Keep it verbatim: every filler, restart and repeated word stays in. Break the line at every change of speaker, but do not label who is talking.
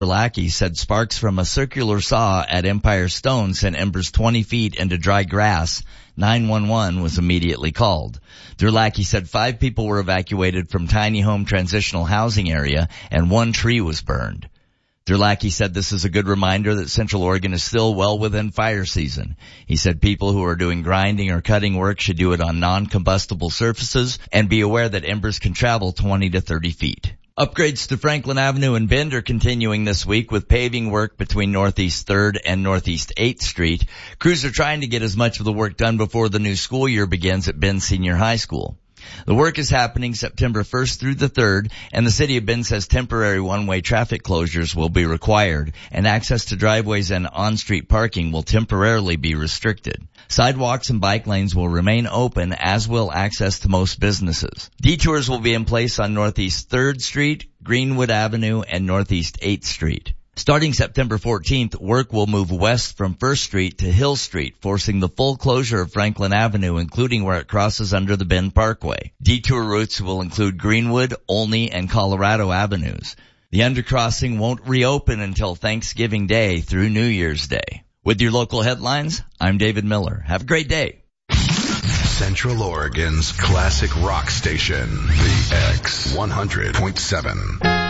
Lackey said sparks from a circular saw at Empire Stone sent embers twenty feet into dry grass. nine one one was immediately called. Durlaki said five people were evacuated from tiny home transitional housing area and one tree was burned. Durlaki said this is a good reminder that Central Oregon is still well within fire season. He said people who are doing grinding or cutting work should do it on non-combustible surfaces and be aware that embers can travel twenty to thirty feet. Upgrades to Franklin Avenue and Bend are continuing this week with paving work between Northeast third and Northeast eighth Street. Crews are trying to get as much of the work done before the new school year begins at Bend Senior High School. The work is happening September first through the third, and the City of Bend says temporary one-way traffic closures will be required, and access to driveways and on-street parking will temporarily be restricted. Sidewalks and bike lanes will remain open, as will access to most businesses. Detours will be in place on Northeast third Street, Greenwood Avenue, and Northeast eighth Street. Starting September fourteenth, work will move west from first Street to Hill Street, forcing the full closure of Franklin Avenue, including where it crosses under the Bend Parkway. Detour routes will include Greenwood, Olney, and Colorado Avenues. The undercrossing won't reopen until Thanksgiving Day through New Year's Day. With your local headlines, I'm David Miller. Have a great day.
Central Oregon's classic rock station, The X one hundred point seven.